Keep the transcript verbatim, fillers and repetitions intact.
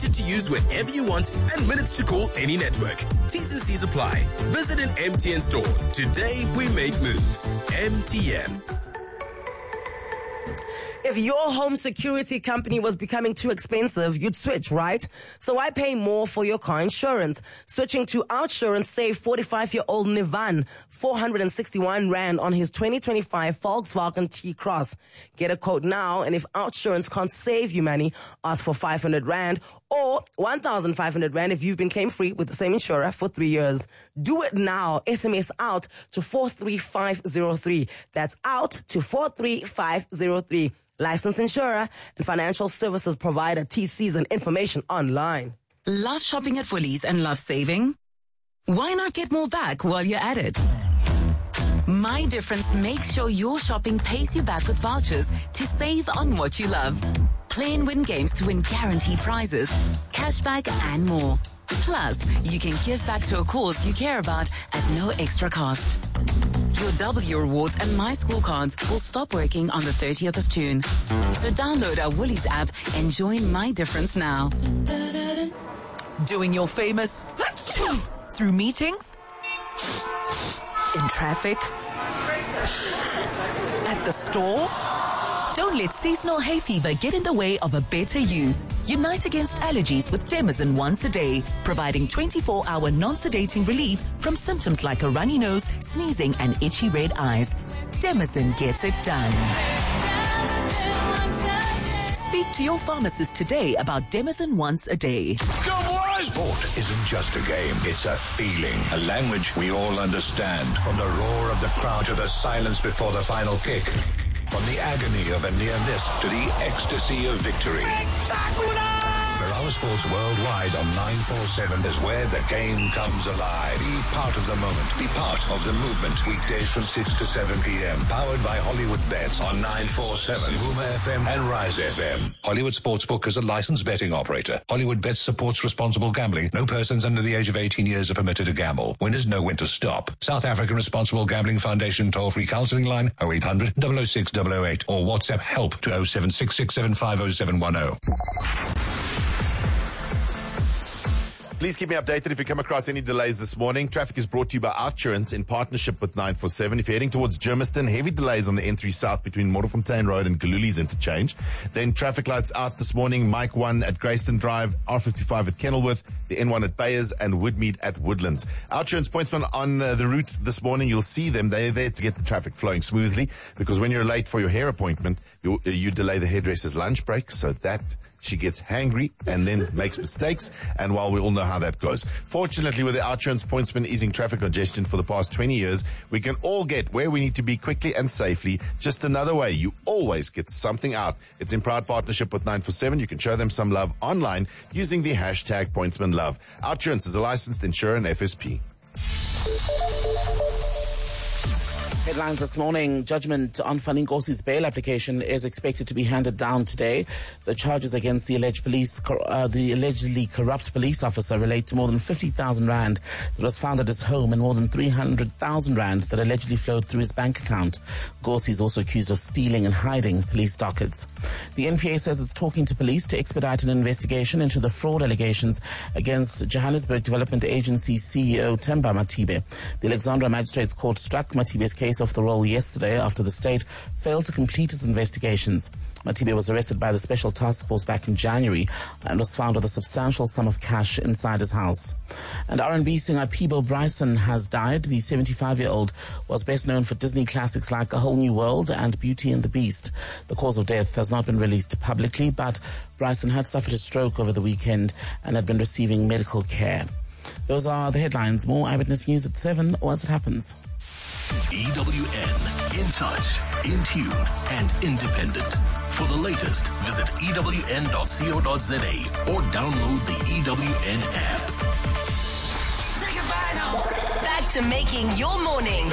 unlimited to use whenever you want and minutes to call any network. T's and C's apply. Visit an M T N store. Today we make moves. M T N. If your home security company was becoming too expensive, you'd switch, right? So why pay more for your car insurance? Switching to Outsurance saved forty-five-year-old Nivan four hundred sixty-one rand on his twenty twenty-five Volkswagen T-Cross. Get a quote now, and if Outsurance can't save you money, ask for five hundred rand or one thousand five hundred rand if you've been claim-free with the same insurer for three years. Do it now. S M S out to four three five zero three. That's out to four three five zero three. Licensed insurer and financial services provider. T Cs and information online. Love shopping at Woolies and love saving? Why not get more back while you're at it? My Difference makes sure your shopping pays you back with vouchers to save on what you love. Play and win games to win guaranteed prizes, cashback and more. Plus, you can give back to a cause you care about at no extra cost. Your W rewards and My School cards will stop working on the thirtieth of June. So download our Woolies app and join My Difference now. Doing your famous through meetings, in traffic, at the store. Don't let seasonal hay fever get in the way of a better you. Unite against allergies with Demazin once a day, providing twenty-four hour non-sedating relief from symptoms like a runny nose, sneezing, and itchy red eyes. Demazin gets it done. Speak to your pharmacist today about Demazin once a day. Sport isn't just a game, it's a feeling, a language we all understand. From the roar of the crowd to the silence before the final kick. From the agony of a near miss to the ecstasy of victory. Berawa Sports Worldwide on nine forty-seven is where the game comes alive. Be part of the moment. Be part of the movement. Weekdays from six to seven p.m. Powered by Hollywood Bets on nine forty-seven, Huma F M and Rise F M. Hollywood Sportsbook is a licensed betting operator. Hollywood Bets supports responsible gambling. No persons under the age of eighteen years are permitted to gamble. Winners know when to stop. South African Responsible Gambling Foundation toll-free counseling line oh eight hundred, double oh six, double oh eight or WhatsApp help to oh seven six six seven five oh seven one oh. Please keep me updated if you come across any delays this morning. Traffic is brought to you by Outsurance in partnership with nine forty-seven. If you're heading towards Germiston, heavy delays on the N three South between Modderfontein Road and Galuli's interchange. Then traffic lights out this morning. Mike one at Grayston Drive, R fifty-five at Kenilworth, the N one at Bayers and Woodmead at Woodlands. Outsurance pointsmen on uh, the route this morning. You'll see them. They're there to get the traffic flowing smoothly because when you're late for your hair appointment, you, you delay the hairdresser's lunch break so that she gets hangry and then makes mistakes, and while we all know how that goes. Fortunately, with the Outsurance pointsman easing traffic congestion for the past twenty years, we can all get where we need to be quickly and safely. Just another way you always get something out. It's in proud partnership with nine forty-seven. You can show them some love online using the hashtag pointsmanlove. Outsurance is a licensed insurer and F S P. Headlines this morning. Judgment on Fanny Nkosi's bail application is expected to be handed down today. The charges against the alleged police, uh, the allegedly corrupt police officer relate to more than fifty thousand rand that was found at his home and more than three hundred thousand rand that allegedly flowed through his bank account. Nkosi is also accused of stealing and hiding police dockets. The N P A says it's talking to police to expedite an investigation into the fraud allegations against Johannesburg Development Agency C E O Themba Matibe. The Alexandra Magistrates Court struck Matibe's case off the roll yesterday after the state failed to complete its investigations. Matibe was arrested by the Special Task Force back in January and was found with a substantial sum of cash inside his house. And R and B singer Peabo Bryson has died. The seventy-five-year-old was best known for Disney classics like A Whole New World and Beauty and the Beast. The cause of death has not been released publicly, but Bryson had suffered a stroke over the weekend and had been receiving medical care. Those are the headlines. More Eyewitness News at seven or as it happens. E W N, in touch, in tune, and independent. For the latest, visit E W N dot co dot za or download the E W N app. Say goodbye now. Back to making your morning